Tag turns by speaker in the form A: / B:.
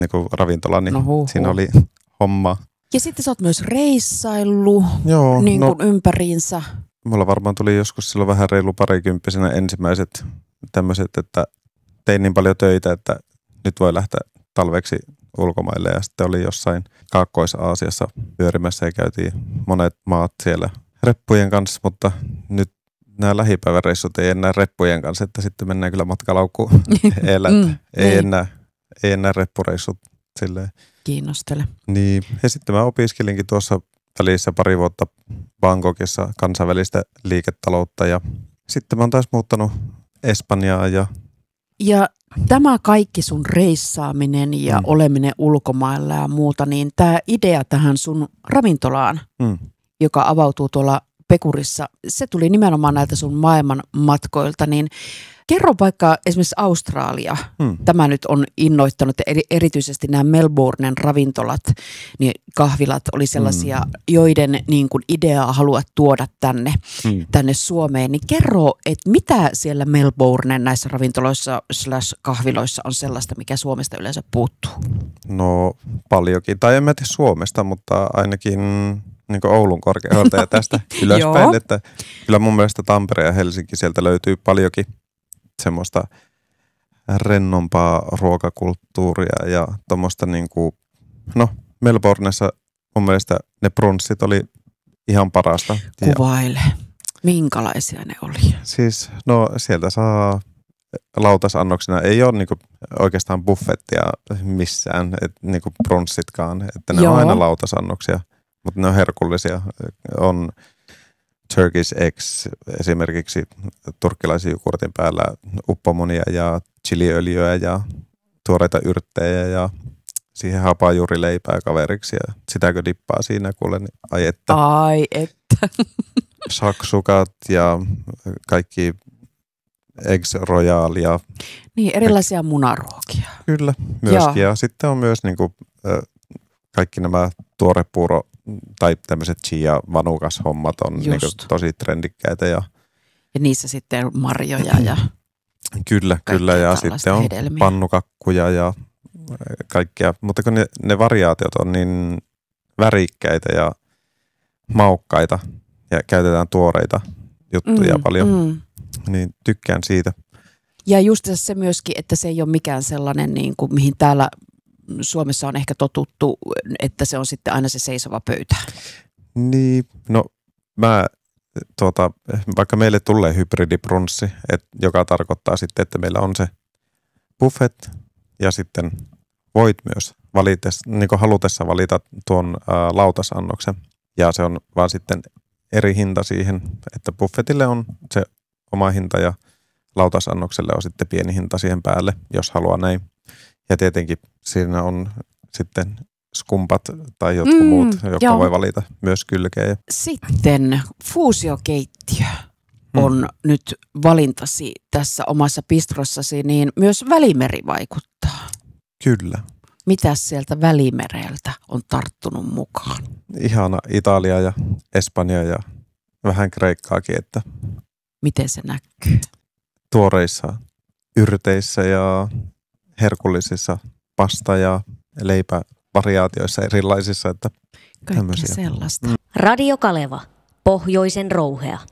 A: niinku ravintola, niin
B: No
A: siinä oli homma.
B: Ja sitten sä oot myös reissaillut niin kuin ympäriinsä.
A: Mulla varmaan tuli joskus silloin vähän reilu parikymppisenä ensimmäiset tämmöiset, että tein niin paljon töitä, että nyt voi lähteä talveksi ulkomaille. Ja sitten oli jossain Kaakkois-Aasiassa pyörimässä ja käytiin monet maat siellä reppujen kanssa, mutta nyt nämä lähipäiväreissut ei enää reppujen kanssa, että sitten mennään kyllä matkalaukkuun ei enää reppureissut silleen.
B: Kiinnostele.
A: Niin, ja sitten mä opiskelinkin tuossa välissä pari vuotta Bangkokissa kansainvälistä liiketaloutta ja sitten mä oon taas muuttanut Espanjaan
B: Ja tämä kaikki sun reissaaminen ja oleminen ulkomailla ja muuta, niin tämä idea tähän sun ravintolaan, joka avautuu tuolla Pekurissa, se tuli nimenomaan näiltä sun maailman matkoilta, niin kerro vaikka esimerkiksi Australia. Tämä nyt on innoittanut, erityisesti nämä Melbournen ravintolat, niin kahvilat oli sellaisia, joiden niin kuin ideaa haluat tuoda tänne Suomeen. Niin kerro, että mitä siellä Melbournen näissä ravintoloissa / kahviloissa on sellaista, mikä Suomesta yleensä puuttuu?
A: No paljonkin, tai en mä tiedä Suomesta, mutta ainakin niin kuin Oulun korkeudelta ja tästä ylöspäin, että kyllä mun mielestä Tampere ja Helsinki sieltä löytyy paljonkin semmoista rennompaa ruokakulttuuria ja tuommoista niinku, Melbournessa mun mielestä ne brunssit oli ihan parasta.
B: Kuvaile. Minkälaisia ne oli?
A: Siis, sieltä saa lautasannoksina, ei ole niinku oikeastaan buffettia missään, niinku brunssitkaan, että ne on aina lautasannoksia, mutta ne on herkullisia. On Turkish eggs esimerkiksi turkkilaisen jogurtin päällä uppomonia ja chiliöljyä ja tuoreita yrttejä ja siihen hapajuurileipää kaveriksi ja sitäkö dippaa siinä kuule, niin
B: ai että.
A: Shaksukat ja kaikki eggs royal ja
B: niin erilaisia munaruokia.
A: Kyllä, myöskin. Ja sitten on myös niinku, kaikki nämä tuorepuuro tai tämmöiset chia-vanukas-hommat on niinku tosi trendikkäitä. Ja
B: niissä sitten marjoja ja
A: Kyllä. Ja sitten on hedelmiä. Pannukakkuja ja kaikkea. Mutta kun ne variaatiot on niin värikkäitä ja maukkaita ja käytetään tuoreita juttuja paljon, niin tykkään siitä.
B: Ja just se myöskin, että se ei ole mikään sellainen, niin kuin, mihin täällä Suomessa on ehkä totuttu, että se on sitten aina se seisova pöytä.
A: Niin, vaikka meille tulee hybridibrunssi, joka tarkoittaa sitten, että meillä on se buffet ja sitten voit myös niin halutessa valita tuon lautasannoksen. Ja se on vaan sitten eri hinta siihen, että buffetille on se oma hinta ja lautasannokselle on sitten pieni hinta siihen päälle, jos haluaa näin. Ja tietenkin siinä on sitten skumpat tai jotkut muut, jotka voi valita myös kylkeä.
B: Sitten fuusiokeittiö on nyt valintasi tässä omassa bistrossasi, niin myös Välimeri vaikuttaa.
A: Kyllä.
B: Mitäs sieltä Välimereltä on tarttunut mukaan?
A: Ihana Italia ja Espanja ja vähän Kreikkaakin, että
B: miten se näkyy?
A: Tuoreissa yrteissä ja herkullisissa pasta- ja leipävariaatioissa erilaisissa. Että
B: kaikkea sellaista.
C: Radio Kaleva, pohjoisen rouhea.